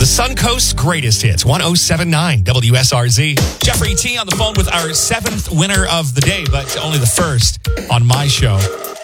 The Suncoast's greatest hits, 107.9 WSRZ. Jeffrey T on the phone with our 7th winner of the day, but only the first on my show.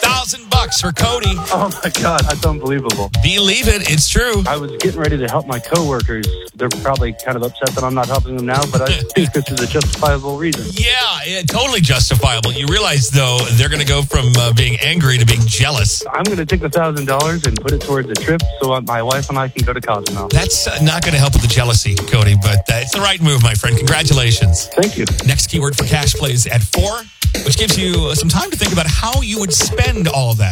$1,000 for Cody. Oh my God, that's unbelievable. Believe it, it's true. I was getting ready to help my coworkers. They're probably kind of upset that I'm not helping them now, but I think this is a justifiable reason. Yeah, totally justifiable. You realize, though, they're going to go from being angry to being jealous. I'm going to take the $1,000 and put it towards a trip so my wife and I can go to Cozumel. That's not going to help with the jealousy, Cody, but it's the right move, my friend. Congratulations. Thank you. Next keyword for cash plays at 4, which gives you some time to think about how you would spend all of that.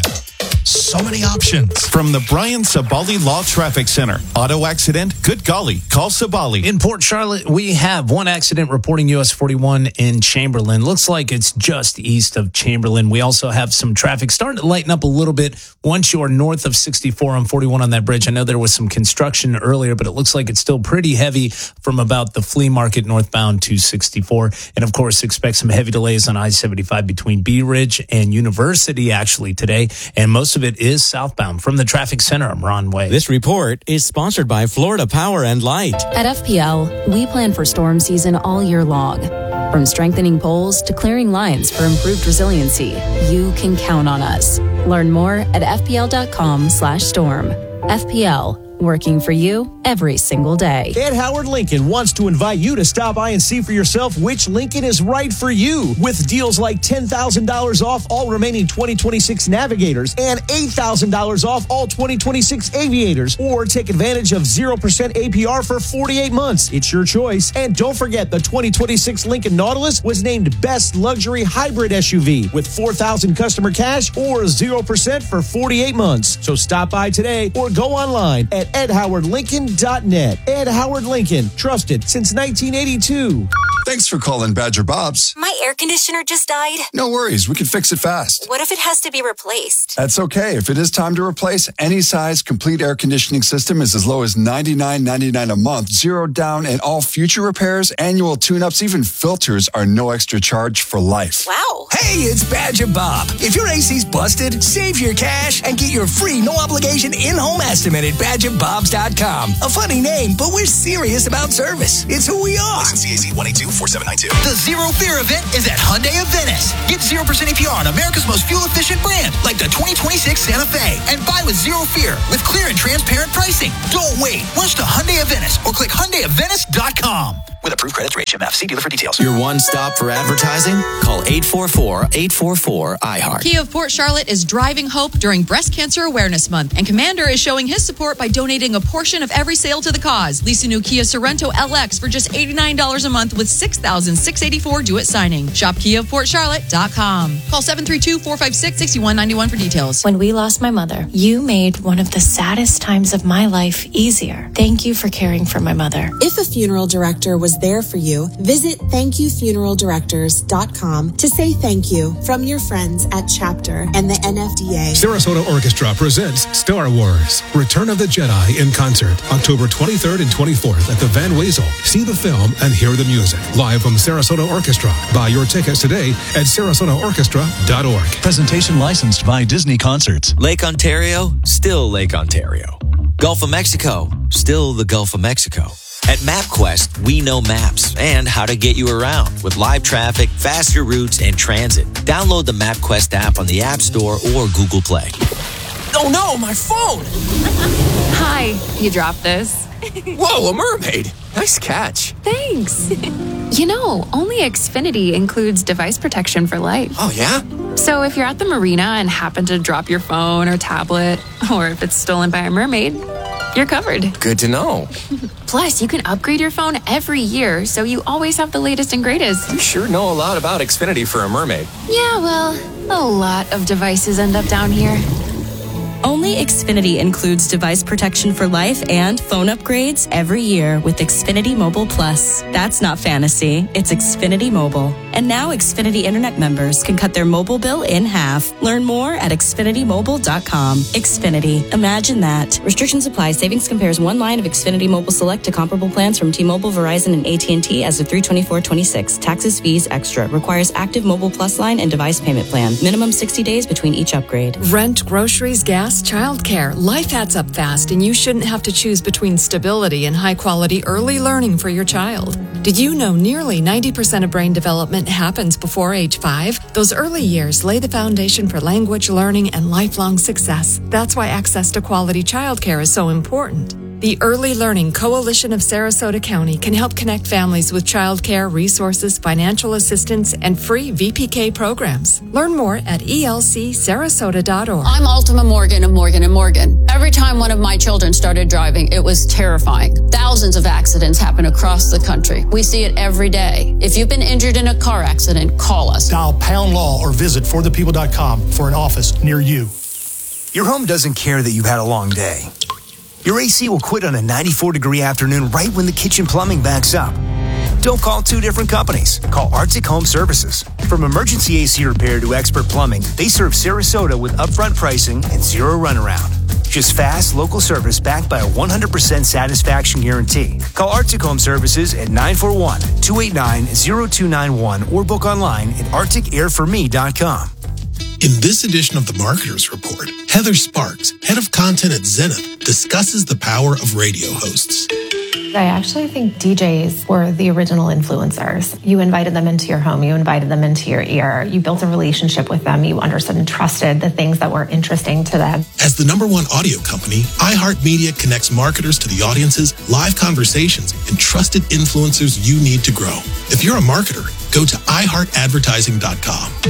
So many options. From the Brian Sabali Law Traffic Center. Auto accident? Good golly. Call Sabali. In Port Charlotte, we have one accident reporting US 41 in Chamberlain. Looks like it's just east of Chamberlain. We also have some traffic starting to lighten up a little bit once you're north of 64 on 41 on that bridge. I know there was some construction earlier, but it looks like it's still pretty heavy from about the flea market northbound to 64. And of course, expect some heavy delays on I-75 between Bee Ridge and University actually today. And most of it is southbound. From the traffic center, I'm Ron Way. This report is sponsored by Florida Power and Light. At FPL, we plan for storm season all year long. From strengthening poles to clearing lines for improved resiliency, you can count on us. Learn more at fpl.com/storm. FPL, working for you every single day. Ed Howard Lincoln wants to invite you to stop by and see for yourself which Lincoln is right for you. With deals like $10,000 off all remaining 2026 Navigators and $8,000 off all 2026 Aviators. Or take advantage of 0% APR for 48 months. It's your choice. And don't forget, the 2026 Lincoln Nautilus was named Best Luxury Hybrid SUV with $4,000 customer cash or 0% for 48 months. So stop by today or go online at edhowardlincoln.net. Ed Howard Lincoln, trusted since 1982. Thanks for calling Badger Bob's. My air conditioner just died. No worries, we can fix it fast. What if it has to be replaced? That's okay. If it is time to replace, any size complete air conditioning system is as low as $99.99 a month, zero down, and all future repairs, annual tune-ups, even filters are no extra charge for life. Wow. Hey, it's Badger Bob. If your AC's busted, save your cash and get your free no-obligation in-home estimate at BadgerBobs.com. A funny name, but we're serious about service. It's who we are. Listen CAC 182-4792. The Zero Fear event is at Hyundai of Venice. Get 0% APR on America's most fuel-efficient brand, like the 2026 Santa Fe. And buy with Zero Fear with clear and transparent pricing. Don't wait. Rush to Hyundai of Venice or click HyundaiofVenice.com. With approved credit through HMF. See dealer for details. Your one stop for advertising? Call 844-844-iHeart. Kia of Port Charlotte is driving hope during Breast Cancer Awareness Month, and Commander is showing his support by donating a portion of every sale to the cause. Lease a new Kia Sorento LX for just $89 a month with $6,684 due at signing. Shop KiaofPortCharlotte.com. Call 732-456-6191 for details. When we lost my mother, you made one of the saddest times of my life easier. Thank you for caring for my mother. If a funeral director was there for you, visit thankyoufuneraldirectors.com to say thank you from your friends at Chapter and the NFDA. Sarasota Orchestra presents Star Wars, Return of the Jedi in concert, October 23rd and 24th at the Van Wezel. See the film and hear the music. Live from Sarasota Orchestra. Buy your tickets today at sarasotaorchestra.org. Presentation licensed by Disney Concerts. Lake Ontario, still Lake Ontario. Gulf of Mexico, still the Gulf of Mexico. At MapQuest, we know maps and how to get you around with live traffic, faster routes, and transit. Download the MapQuest app on the App Store or Google Play. Oh no, my phone! Hi, you dropped this. Whoa, a mermaid! Nice catch. Thanks. You know, only Xfinity includes device protection for life. Oh, yeah? So if you're at the marina and happen to drop your phone or tablet, or if it's stolen by a mermaid, you're covered. Good to know. Plus, you can upgrade your phone every year, so you always have the latest and greatest. You sure know a lot about Xfinity for a mermaid. Yeah, well, a lot of devices end up down here. Only Xfinity includes device protection for life and phone upgrades every year with Xfinity Mobile Plus. That's not fantasy, it's Xfinity Mobile. And now Xfinity Internet members can cut their mobile bill in half. Learn more at XfinityMobile.com. Xfinity. Imagine that. Restrictions apply. Savings compares one line of Xfinity Mobile Select to comparable plans from T-Mobile, Verizon, and AT&T as of 3/24/26. Taxes, fees, extra. Requires active Mobile Plus line and device payment plan. Minimum 60 days between each upgrade. Rent, groceries, gas, Fast childcare. Life adds up fast, and you shouldn't have to choose between stability and high-quality early learning for your child. Did you know nearly 90% of brain development happens before age 5? Those early years lay the foundation for language learning and lifelong success. That's why access to quality childcare is so important. The Early Learning Coalition of Sarasota County can help connect families with childcare resources, financial assistance, and free VPK programs. Learn more at elcsarasota.org. I'm Ultima Morgan of Morgan & Morgan. Every time one of my children started driving, it was terrifying. Thousands of accidents happen across the country. We see it every day. If you've been injured in a car accident, call us. Dial pound law or visit forthepeople.com for an office near you. Your home doesn't care that you've had a long day. Your AC will quit on a 94-degree afternoon right when the kitchen plumbing backs up. Don't call two different companies. Call Arctic Home Services. From emergency AC repair to expert plumbing, they serve Sarasota with upfront pricing and zero runaround. Just fast, local service backed by a 100% satisfaction guarantee. Call Arctic Home Services at 941-289-0291 or book online at arcticairforme.com. In this edition of the Marketers Report, Heather Sparks, head of content at Zenith, discusses the power of radio hosts. I actually think DJs were the original influencers. You invited them into your home. You invited them into your ear. You built a relationship with them. You understood and trusted the things that were interesting to them. As the #1 audio company, iHeartMedia connects marketers to the audiences, live conversations, and trusted influencers you need to grow. If you're a marketer, go to iHeartAdvertising.com.